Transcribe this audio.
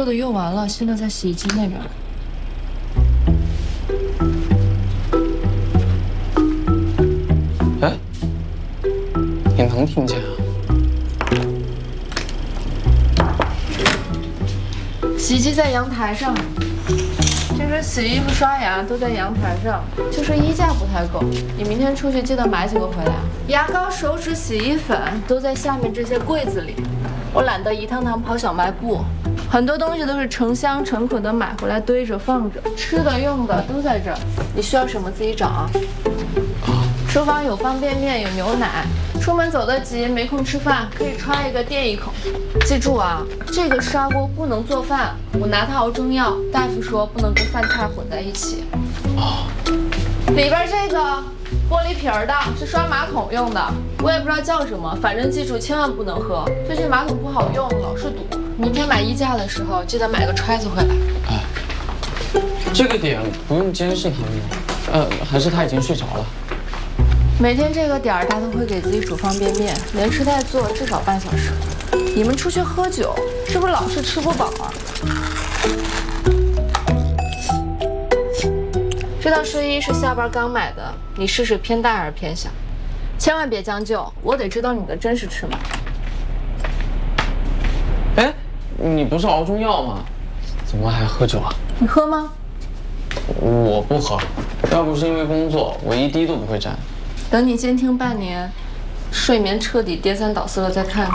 的用完了，新的在洗衣机那边。 哎，你能听见啊？ 洗衣机在阳台上。 平时洗衣服、刷牙都在阳台上，就是衣架不太够。你明天出去记得买几个回来啊！牙膏、手纸、洗衣粉都在下面这些柜子里。我懒得一趟趟跑小卖部，很多东西都是成箱成捆的买回来堆着放着，吃的用的都在这儿。你需要什么自己找啊。厨房有方便面，有牛奶。出门走得急，没空吃饭，可以揣一个垫一口。记住啊，这个砂锅不能做饭，我拿它熬中药，大夫说不能跟饭菜混在一起。哦，里边这个玻璃瓶的是刷马桶用的，我也不知道叫什么，反正记住千万不能喝。最近马桶不好用，老是堵。明天买衣架的时候记得买个揣子回来。 哎，这个点不用监视他们吗？还是他已经睡着了？ 每天这个点儿，他都会给自己煮方便面，连吃带做至少半小时。你们出去喝酒，是不是老是吃不饱啊？这套睡衣是下班刚买的，你试试偏大还是偏小？千万别将就，我得知道你的真实尺码。 哎，你不是熬中药吗？怎么还喝酒啊？ 你喝吗？ 我不喝，要不是因为工作，我一滴都不会沾。 等你监听半年，睡眠彻底颠三倒四了再看。